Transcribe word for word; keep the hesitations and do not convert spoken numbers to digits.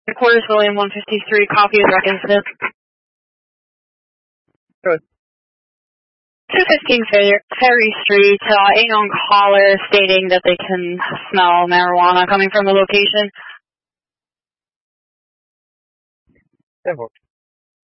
Quarters William one fifty-three, copy of Reckon Smith. Good. two fifteen Ferry Street, uh, a known caller stating that they can smell marijuana coming from the location. ten four.